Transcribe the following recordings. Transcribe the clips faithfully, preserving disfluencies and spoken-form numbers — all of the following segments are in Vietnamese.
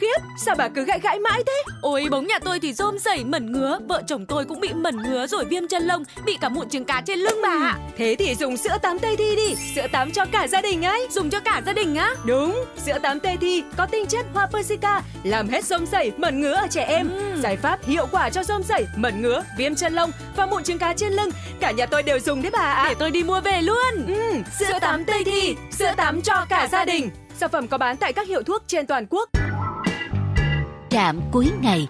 khiếp, sao bà cứ gãi gãi mãi thế? Ôi bóng nhà tôi thì rôm rẩy mẩn ngứa, vợ chồng tôi cũng bị mẩn ngứa rồi viêm chân lông, bị cả mụn trứng cá trên lưng bà ạ. Thế thì dùng sữa tắm Tây Thi đi, sữa tắm cho cả gia đình ấy. Dùng cho cả gia đình á? Đúng, sữa tắm Tây Thi có tinh chất hoa Persica, làm hết rôm rẩy, mẩn ngứa ở trẻ em. Ừ. Giải pháp hiệu quả cho rôm rẩy, mẩn ngứa, viêm chân lông và mụn trứng cá trên lưng. Cả nhà tôi đều dùng đấy bà ạ. Để tôi đi mua về luôn. Ừ, sữa, sữa tắm Tây Thi, sữa tắm cho cả gia đình. Sản phẩm có bán tại các hiệu thuốc trên toàn quốc. Trạm cuối ngày.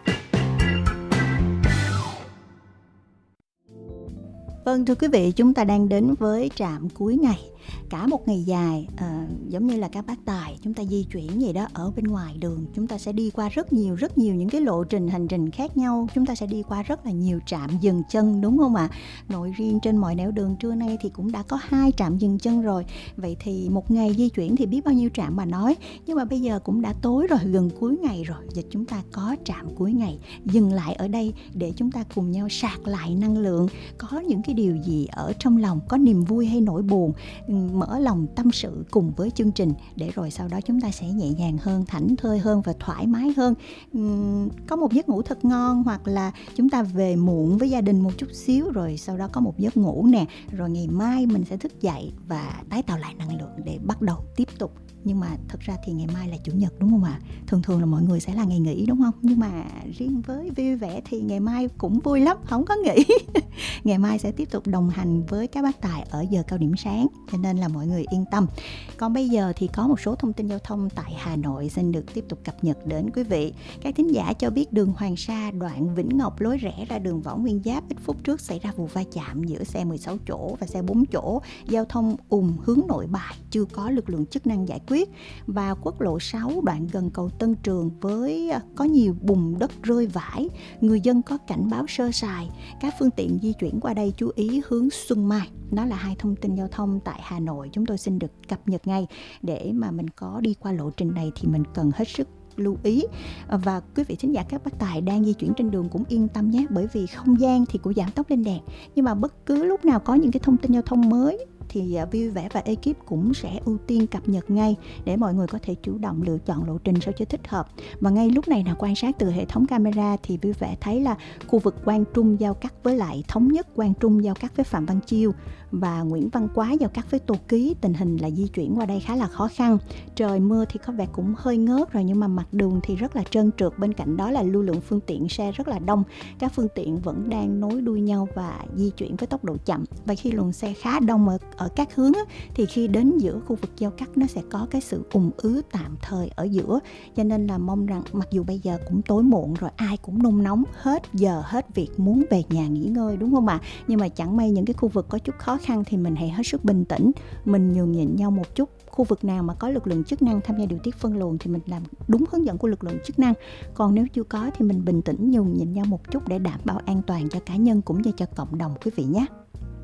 Vâng, thưa quý vị, chúng ta đang đến với trạm cuối ngày. Cả một ngày dài, à, giống như là các bác tài, chúng ta di chuyển gì đó ở bên ngoài đường, chúng ta sẽ đi qua rất nhiều, rất nhiều những cái lộ trình, hành trình khác nhau. Chúng ta sẽ đi qua rất là nhiều trạm dừng chân, đúng không ạ? À? Nội riêng trên mọi nẻo đường trưa nay thì cũng đã có hai trạm dừng chân rồi. Vậy thì một ngày di chuyển thì biết bao nhiêu trạm mà nói. Nhưng mà bây giờ cũng đã tối rồi, gần cuối ngày rồi. Giờ chúng ta có trạm cuối ngày, dừng lại ở đây để chúng ta cùng nhau sạc lại năng lượng. Có những cái điều gì ở trong lòng, có niềm vui hay nỗi buồn, mở lòng tâm sự cùng với chương trình, để rồi sau đó chúng ta sẽ nhẹ nhàng hơn, thảnh thơi hơn và thoải mái hơn, uhm, có một giấc ngủ thật ngon, hoặc là chúng ta về muộn với gia đình một chút xíu, rồi sau đó có một giấc ngủ nè, rồi ngày mai mình sẽ thức dậy và tái tạo lại năng lượng để bắt đầu tiếp tục. Nhưng mà thật ra thì ngày mai là chủ nhật, đúng không ạ? À? Thường thường là mọi người sẽ là ngày nghỉ, đúng không? Nhưng mà riêng với Vui Vẻ thì ngày mai cũng vui lắm, không có nghỉ. Ngày mai sẽ tiếp tục đồng hành với các bác tài ở giờ cao điểm sáng, cho nên là mọi người yên tâm. Còn bây giờ thì có một số thông tin giao thông tại Hà Nội xin được tiếp tục cập nhật đến quý vị. Các thính giả cho biết đường Hoàng Sa đoạn Vĩnh Ngọc lối rẽ ra đường Võ Nguyên Giáp ít phút trước xảy ra vụ va chạm giữa xe mười sáu chỗ và xe bốn chỗ. Giao thông ùn hướng Nội Bài, chưa có lực lượng chức năng giải quyết. Và quốc lộ sáu đoạn gần cầu Tân Trường với có nhiều bùn đất rơi vãi, người dân có cảnh báo sơ sài, các phương tiện di chuyển qua đây chú ý hướng Xuân Mai. Đó là hai thông tin giao thông tại Hà Nội chúng tôi xin được cập nhật ngay. Để mà mình có đi qua lộ trình này thì mình cần hết sức lưu ý. Và quý vị thính giả các bác tài đang di chuyển trên đường cũng yên tâm nhé, bởi vì không gian thì cũng giảm tốc lên đèn, nhưng mà bất cứ lúc nào có những cái thông tin giao thông mới thì Vui Vẻ và ekip cũng sẽ ưu tiên cập nhật ngay để mọi người có thể chủ động lựa chọn lộ trình sao cho thích hợp. Và ngay lúc này là quan sát từ hệ thống camera thì Vui Vẻ thấy là khu vực Quang Trung giao cắt với lại Thống Nhất, Quang Trung giao cắt với Phạm Văn Chiêu và Nguyễn Văn Quá giao cắt với Tô Ký, tình hình là di chuyển qua đây khá là khó khăn. Trời mưa thì có vẻ cũng hơi ngớt rồi, nhưng mà mặt đường thì rất là trơn trượt, bên cạnh đó là lưu lượng phương tiện xe rất là đông. Các phương tiện vẫn đang nối đuôi nhau và di chuyển với tốc độ chậm. Và khi luồng xe khá đông ở, ở các hướng á, thì khi đến giữa khu vực giao cắt nó sẽ có cái sự ùn ứ tạm thời ở giữa. Cho nên là mong rằng mặc dù bây giờ cũng tối muộn rồi, ai cũng nôn nóng, hết giờ hết việc muốn về nhà nghỉ ngơi, đúng không ạ? À? Nhưng mà chẳng may những cái khu vực có chút khó khăn thì mình hãy hết sức bình tĩnh, mình nhường nhịn nhau một chút. Khu vực nào mà có lực lượng chức năng tham gia điều tiết phân luồng thì mình làm đúng hướng dẫn của lực lượng chức năng. Còn nếu chưa có thì mình bình tĩnh nhường nhịn nhau một chút để đảm bảo an toàn cho cá nhân cũng như cho cộng đồng quý vị nhé.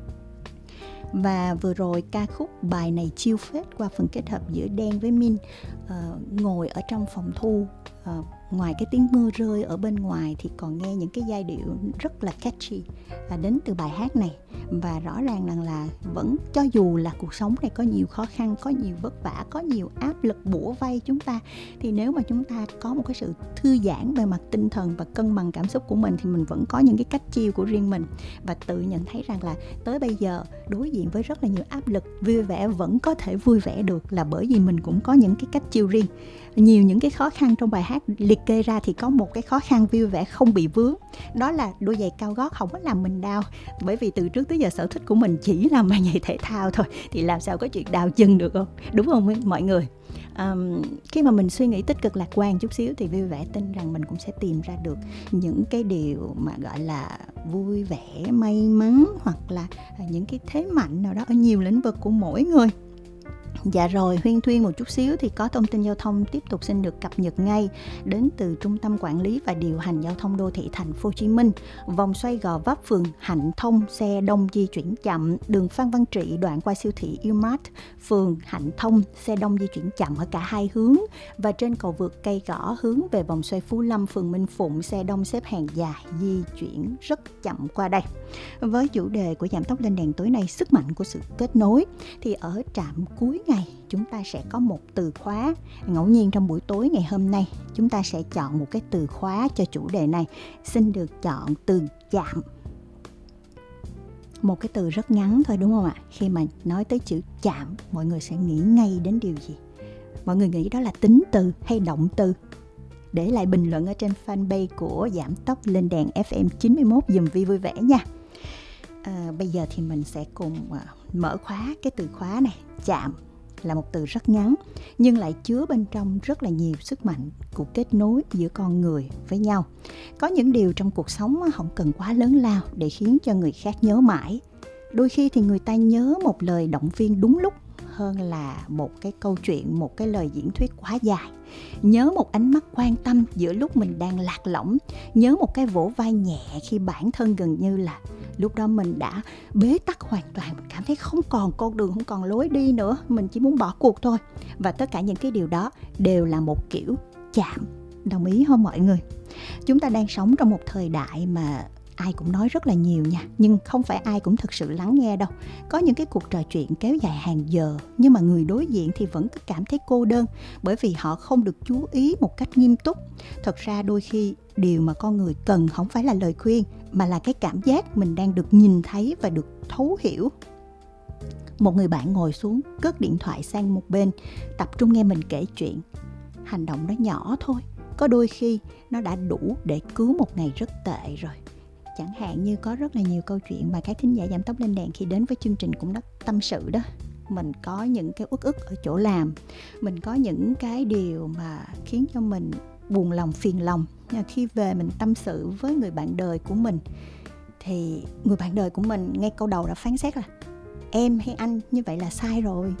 Và vừa rồi ca khúc Bài Này Chill Phết qua phần kết hợp giữa Đen với Min, uh, ngồi ở trong phòng thu, uh, ngoài cái tiếng mưa rơi ở bên ngoài thì còn nghe những cái giai điệu rất là catchy à, đến từ bài hát này. Và rõ ràng rằng là vẫn cho dù là cuộc sống này có nhiều khó khăn, có nhiều vất vả, có nhiều áp lực bủa vây chúng ta, thì nếu mà chúng ta có một cái sự thư giãn về mặt tinh thần và cân bằng cảm xúc của mình thì mình vẫn có những cái cách chill của riêng mình. Và tự nhận thấy rằng là tới bây giờ đối diện với rất là nhiều áp lực, Vui Vẻ vẫn có thể vui vẻ được là bởi vì mình cũng có những cái cách chill riêng. Nhiều những cái khó khăn trong bài hát liệt kê ra thì có một cái khó khăn Vui Vẻ không bị vướng, đó là đôi giày cao gót không có làm mình đau. Bởi vì từ trước tới giờ sở thích của mình chỉ là mang giày thể thao thôi, thì làm sao có chuyện đau chân được không, đúng không mọi người? Um, khi mà mình suy nghĩ tích cực lạc quan chút xíu thì Vui Vẻ tin rằng mình cũng sẽ tìm ra được những cái điều mà gọi là vui vẻ, may mắn, hoặc là những cái thế mạnh nào đó ở nhiều lĩnh vực của mỗi người. Dạ rồi, huyên thuyên một chút xíu thì có thông tin giao thông tiếp tục xin được cập nhật ngay đến từ Trung tâm Quản lý và Điều hành Giao thông Đô thị Thành phố Hồ Chí Minh. Vòng xoay Gò Vấp, phường Hạnh Thông, xe đông di chuyển chậm. Đường Phan Văn Trị đoạn qua siêu thị Emart, phường Hạnh Thông, xe đông di chuyển chậm ở cả hai hướng. Và trên cầu vượt Cây Gõ hướng về vòng xoay Phú Lâm, phường Minh Phụng, xe đông xếp hàng dài di chuyển rất chậm qua đây. Với chủ đề của giảm tốc lên đèn tối nay, sức mạnh của sự kết nối, thì ở trạm cuối ngày chúng ta sẽ có một từ khóa. Ngẫu nhiên trong buổi tối ngày hôm nay chúng ta sẽ chọn một cái từ khóa cho chủ đề này. Xin được chọn từ chạm. Một cái từ rất ngắn thôi đúng không ạ? Khi mà nói tới chữ chạm, mọi người sẽ nghĩ ngay đến điều gì? Mọi người nghĩ đó là tính từ hay động từ? Để lại bình luận ở trên fanpage của Giảm Tốc Lên Đèn ép em chín mươi mốt giùm Vi vui vẻ nha. À, bây giờ thì mình sẽ cùng uh, mở khóa cái từ khóa này. Chạm là một từ rất ngắn nhưng lại chứa bên trong rất là nhiều sức mạnh của kết nối giữa con người với nhau. Có những điều trong cuộc sống không cần quá lớn lao để khiến cho người khác nhớ mãi. Đôi khi thì người ta nhớ một lời động viên đúng lúc hơn là một cái câu chuyện, một cái lời diễn thuyết quá dài. Nhớ một ánh mắt quan tâm giữa lúc mình đang lạc lõng. Nhớ một cái vỗ vai nhẹ khi bản thân gần như là lúc đó mình đã bế tắc hoàn toàn. Mình cảm thấy không còn con đường, không còn lối đi nữa. Mình chỉ muốn bỏ cuộc thôi. Và tất cả những cái điều đó đều là một kiểu chạm. Đồng ý không mọi người? Chúng ta đang sống trong một thời đại mà ai cũng nói rất là nhiều nha, nhưng không phải ai cũng thực sự lắng nghe đâu. Có những cái cuộc trò chuyện kéo dài hàng giờ, nhưng mà người đối diện thì vẫn cứ cảm thấy cô đơn, bởi vì họ không được chú ý một cách nghiêm túc. Thật ra đôi khi điều mà con người cần không phải là lời khuyên, mà là cái cảm giác mình đang được nhìn thấy và được thấu hiểu. Một người bạn ngồi xuống, cất điện thoại sang một bên, tập trung nghe mình kể chuyện. Hành động đó nhỏ thôi, có đôi khi nó đã đủ để cứu một ngày rất tệ rồi. Chẳng hạn như có rất là nhiều câu chuyện mà các thính giả Giảm Tốc Lên Đèn khi đến với chương trình cũng đã tâm sự đó. Mình có những cái uất ức ở chỗ làm, mình có những cái điều mà khiến cho mình buồn lòng, phiền lòng. Khi về mình tâm sự với người bạn đời của mình, thì người bạn đời của mình ngay câu đầu đã phán xét là em hay anh như vậy là sai rồi,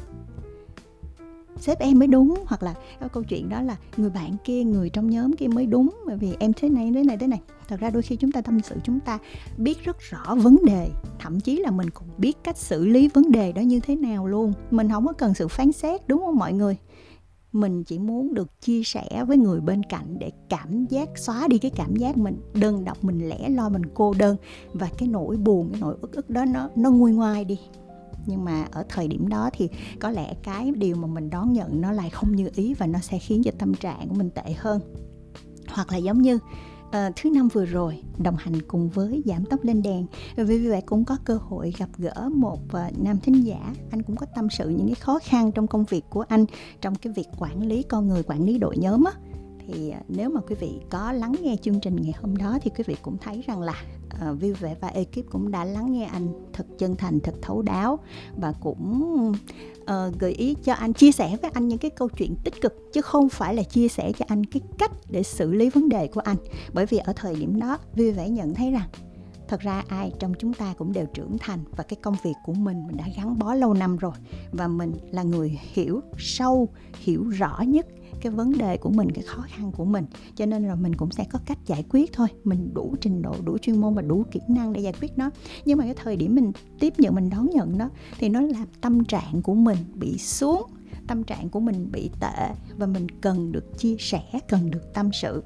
sếp em mới đúng. Hoặc là câu chuyện đó là người bạn kia, người trong nhóm kia mới đúng, bởi vì em thế này, thế này, thế này. Thật ra đôi khi chúng ta tâm sự, chúng ta biết rất rõ vấn đề, thậm chí là mình cũng biết cách xử lý vấn đề đó như thế nào luôn. Mình không có cần sự phán xét, đúng không mọi người? Mình chỉ muốn được chia sẻ với người bên cạnh để cảm giác, xóa đi cái cảm giác mình đơn độc, mình lẻ loi, mình cô đơn. Và cái nỗi buồn, cái nỗi ức ức đó nó, nó nguôi ngoai đi. Nhưng mà ở thời điểm đó thì có lẽ cái điều mà mình đón nhận nó lại không như ý, và nó sẽ khiến cho tâm trạng của mình tệ hơn. Hoặc là giống như uh, thứ năm vừa rồi đồng hành cùng với Giảm Tốc Lên Đèn, vì vậy cũng có cơ hội gặp gỡ một uh, nam thính giả. Anh cũng có tâm sự những cái khó khăn trong công việc của anh, trong cái việc quản lý con người, quản lý đội nhóm á. Thì uh, nếu mà quý vị có lắng nghe chương trình ngày hôm đó thì quý vị cũng thấy rằng là uh, Vui Vẻ và ekip cũng đã lắng nghe anh thật chân thành, thật thấu đáo, và cũng uh, gợi ý cho anh, chia sẻ với anh những cái câu chuyện tích cực, chứ không phải là chia sẻ cho anh cái cách để xử lý vấn đề của anh. Bởi vì ở thời điểm đó Vui Vẻ nhận thấy rằng thật ra ai trong chúng ta cũng đều trưởng thành, và cái công việc của mình mình đã gắn bó lâu năm rồi, và mình là người hiểu sâu, hiểu rõ nhất cái vấn đề của mình, cái khó khăn của mình. Cho nên là mình cũng sẽ có cách giải quyết thôi. Mình đủ trình độ, đủ chuyên môn và đủ kỹ năng để giải quyết nó. Nhưng mà cái thời điểm mình tiếp nhận, mình đón nhận nó, thì nó làm tâm trạng của mình bị xuống, tâm trạng của mình bị tệ, và mình cần được chia sẻ, cần được tâm sự.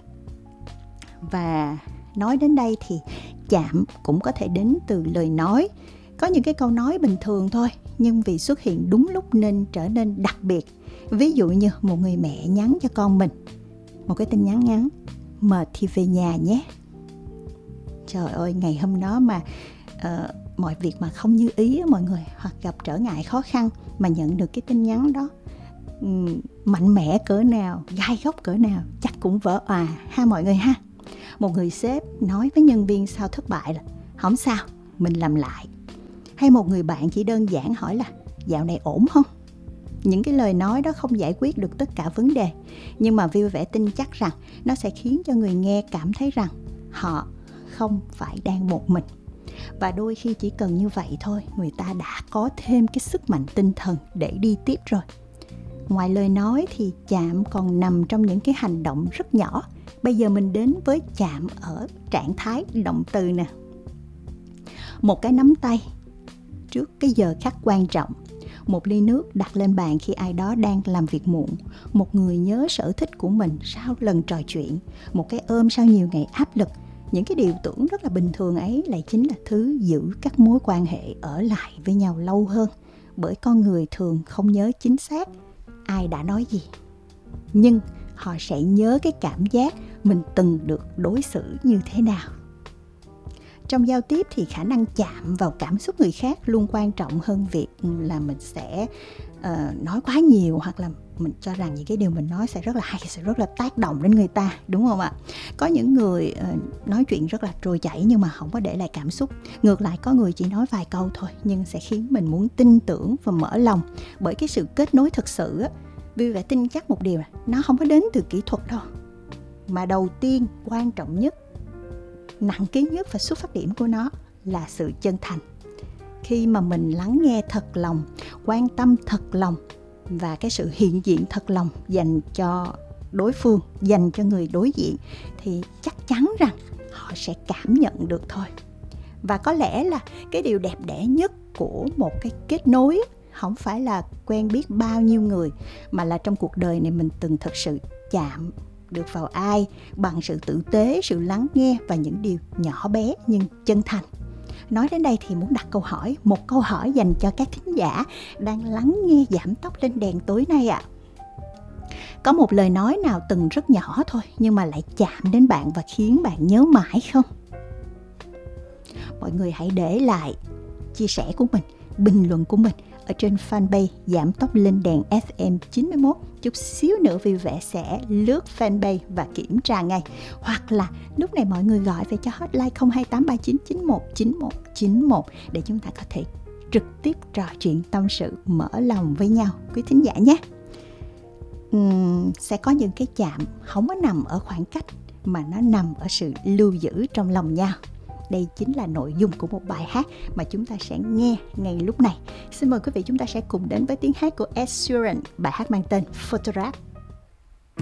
Và nói đến đây thì chạm cũng có thể đến từ lời nói. Có những cái câu nói bình thường thôi, nhưng vì xuất hiện đúng lúc nên trở nên đặc biệt. Ví dụ như một người mẹ nhắn cho con mình một cái tin nhắn ngắn: mệt thì về nhà nhé. Trời ơi, ngày hôm đó mà uh, mọi việc mà không như ý á mọi người, hoặc gặp trở ngại khó khăn, mà nhận được cái tin nhắn đó, um, mạnh mẽ cỡ nào, gai góc cỡ nào, chắc cũng vỡ òa ha mọi người ha. Một người sếp nói với nhân viên sau thất bại là không sao, mình làm lại. Hay một người bạn chỉ đơn giản hỏi là dạo này ổn không? Những cái lời nói đó không giải quyết được tất cả vấn đề, nhưng mà Vui Vẻ tin chắc rằng nó sẽ khiến cho người nghe cảm thấy rằng họ không phải đang một mình. Và đôi khi chỉ cần như vậy thôi, người ta đã có thêm cái sức mạnh tinh thần để đi tiếp rồi. Ngoài lời nói thì chạm còn nằm trong những cái hành động rất nhỏ. Bây giờ mình đến với chạm ở trạng thái động từ nè. Một cái nắm tay trước cái giờ khắc quan trọng, một ly nước đặt lên bàn khi ai đó đang làm việc muộn, một người nhớ sở thích của mình sau lần trò chuyện, một cái ôm sau nhiều ngày áp lực. Những cái điều tưởng rất là bình thường ấy lại chính là thứ giữ các mối quan hệ ở lại với nhau lâu hơn. bởi con người thường không nhớ chính xác ai đã nói gì, nhưng họ sẽ nhớ cái cảm giác mình từng được đối xử như thế nào. Trong giao tiếp thì khả năng chạm vào cảm xúc người khác luôn quan trọng hơn việc là mình sẽ uh, nói quá nhiều, hoặc là mình cho rằng những cái điều mình nói sẽ rất là hay, sẽ rất là tác động đến người ta, đúng không ạ? Có những người uh, nói chuyện rất là trôi chảy nhưng mà không có để lại cảm xúc. Ngược lại, có người chỉ nói vài câu thôi nhưng sẽ khiến mình muốn tin tưởng và mở lòng. Bởi cái sự kết nối thực sự á, vì phải tin chắc một điều là nó không có đến từ kỹ thuật đâu, mà đầu tiên, quan trọng nhất, nặng ký nhất và xuất phát điểm của nó là sự chân thành. Khi mà mình lắng nghe thật lòng, quan tâm thật lòng và cái sự hiện diện thật lòng dành cho đối phương, dành cho người đối diện, thì chắc chắn rằng họ sẽ cảm nhận được thôi. Và có lẽ là cái điều đẹp đẽ nhất của một cái kết nối không phải là quen biết bao nhiêu người, mà là trong cuộc đời này mình từng thực sự chạm được vào ai bằng sự tử tế, sự lắng nghe và những điều nhỏ bé nhưng chân thành. Nói đến đây thì muốn đặt câu hỏi, một câu hỏi dành cho các thính giả đang lắng nghe Giảm Tốc Lên Đèn tối nay ạ. À. Có một lời nói nào từng rất nhỏ thôi nhưng mà lại chạm đến bạn và khiến bạn nhớ mãi không? Mọi người hãy để lại chia sẻ của mình, bình luận của mình ở trên fanpage Giảm Tốc Lên Đèn ép em chín mươi mốt. Chút xíu nữa Vui Vẻ sẽ lướt fanpage và kiểm tra ngay. Hoặc là lúc này mọi người gọi về cho hotline không hai tám ba chín chín một chín một chín một để chúng ta có thể trực tiếp trò chuyện tâm sự, mở lòng với nhau quý thính giả nhé. Uhm, sẽ có những cái chạm không có nằm ở khoảng cách mà nó nằm ở sự lưu giữ trong lòng nhau. Đây chính là nội dung của một bài hát mà chúng ta sẽ nghe ngay lúc này. Xin mời quý vị chúng ta sẽ cùng đến với tiếng hát của Ed Sheeran, bài hát mang tên Photograph.